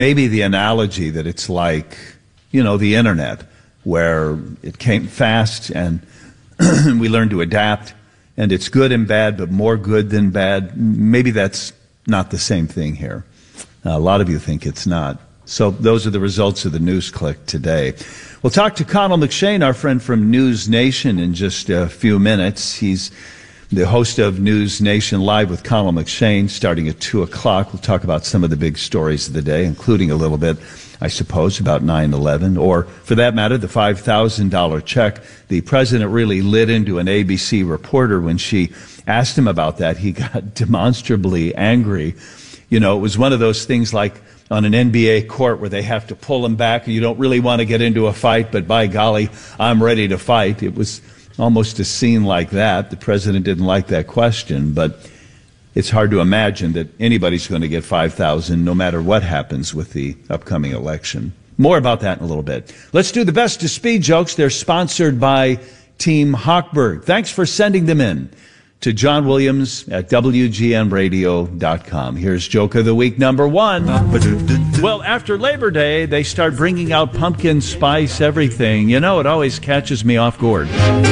maybe the analogy that it's like, the internet, where it came fast and we learned to adapt, and it's good and bad, but more good than bad. Maybe that's not the same thing here. A lot of you think it's not. So those are the results of the News Click today. We'll talk to Connell McShane, our friend from News Nation, in just a few minutes. He's the host of News Nation Live with Connell McShane, starting at 2 o'clock. We'll talk about some of the big stories of the day, including a little bit, I suppose, about 9/11, or, for that matter, the $5,000 check. The president really lit into an ABC reporter when she asked him about that. He got demonstrably angry. It was one of those things like on an NBA court where they have to pull him back, and you don't really want to get into a fight, but by golly, I'm ready to fight. It was almost a scene like that. The president didn't like that question, but it's hard to imagine that anybody's going to get $5,000 no matter what happens with the upcoming election. More about that in a little bit. Let's do the best of speed jokes. They're sponsored by Team Hochberg. Thanks for sending them in to John Williams at WGNradio.com. Here's Joke of the Week number 1. Well, after Labor Day, they start bringing out pumpkin spice everything. It always catches me off guard.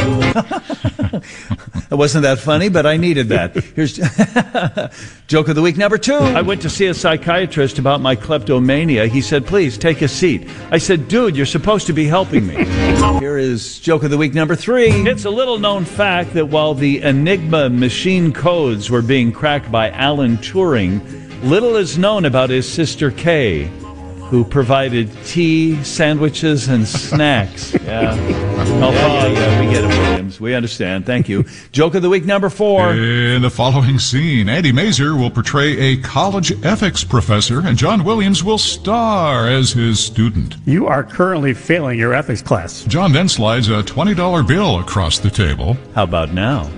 It wasn't that funny, but I needed that. Here's Joke of the Week number 2. I went to see a psychiatrist about my kleptomania. He said, please take a seat. I said, dude, you're supposed to be helping me. Here is Joke of the Week number 3. It's a little known fact that while the Enigma machine codes were being cracked by Alan Turing, little is known about his sister Kay, who provided tea, sandwiches, and snacks. Yeah. Yeah, we get it, Williams. We understand. Thank you. Joke of the Week number 4. In the following scene, Andy Mazer will portray a college ethics professor, and John Williams will star as his student. You are currently failing your ethics class. John then slides a $20 bill across the table. How about now?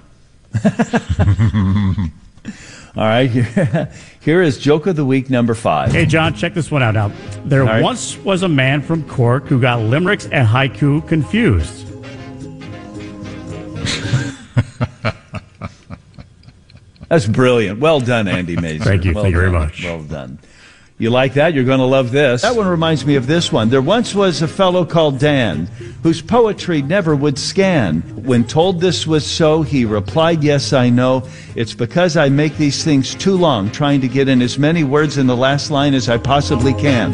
All right, here is Joke of the Week number 5. Hey, John, check this one out now. There once was a man from Cork who got limericks and haiku confused. That's brilliant. Well done, Andy Mazer. Thank you. Well Thank you very done. much. Well done. You like that? You're going to love this. That one reminds me of this one. There once was a fellow called Dan whose poetry never would scan. When told this was so, he replied, yes, I know. It's because I make these things too long, trying to get in as many words in the last line as I possibly can.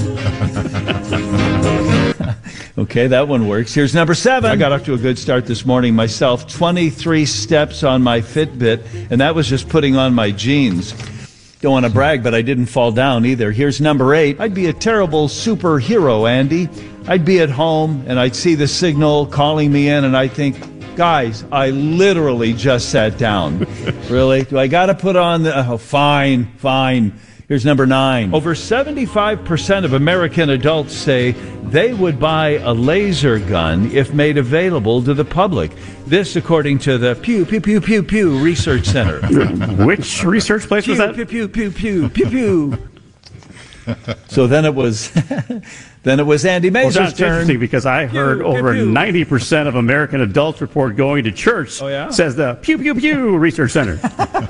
Okay, that one works. Here's number 7. I got off to a good start this morning myself. 23 steps on my Fitbit, and that was just putting on my jeans. Don't want to brag, but I didn't fall down either. Here's number 8. I'd be a terrible superhero, Andy. I'd be at home, and I'd see the signal calling me in, and I'd think, guys, I literally just sat down. Really? Do I got to put on the... Oh, fine. Here's number 9. Over 75% of American adults say they would buy a laser gun if made available to the public. This, according to the Pew Research Center. Which research place was that? Pew. So then it was Andy Mazer's that's turn. Interesting because I heard over 90% of American adults report going to church. Says the Pew Research Center.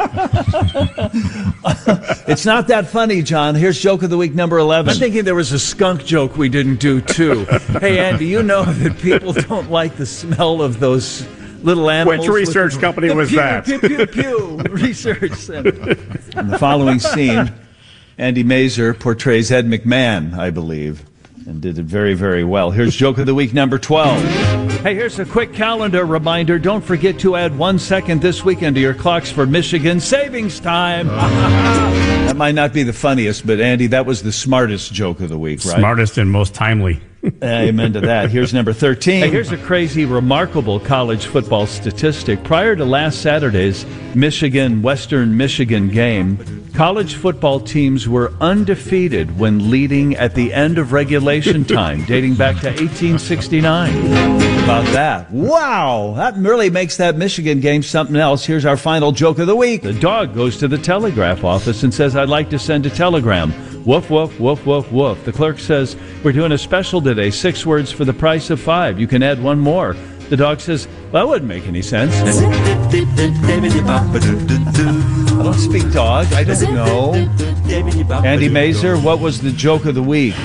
It's not that funny, John. Here's Joke of the Week number 11. I'm thinking there was a skunk joke we didn't do, too. Hey, Andy, you know that people don't like the smell of those little animals. Which research company was that? Pew Research Center. In the following scene, Andy Mazer portrays Ed McMahon, I believe, and did it very, very well. Here's Joke of the Week number 12. Hey, here's a quick calendar reminder. Don't forget to add 1 second this weekend to your clocks for Michigan savings time. That might not be the funniest, but Andy, that was the smartest joke of the week, right? Smartest and most timely. Amen to that. Here's number 13. Hey, here's a crazy, remarkable college football statistic. Prior to last Saturday's Michigan-Western Michigan game, college football teams were undefeated when leading at the end of regulation time, dating back to 1869. About that. Wow! That really makes that Michigan game something else. Here's our final joke of the week. The dog goes to the telegraph office and says, I'd like to send a telegram. Woof, woof, woof, woof, woof. The clerk says, we're doing a special today, 6 words for the price of 5. You can add 1 more. The dog says, well, that wouldn't make any sense. I don't speak dog. I don't know. Andy Mazer, what was the joke of the week?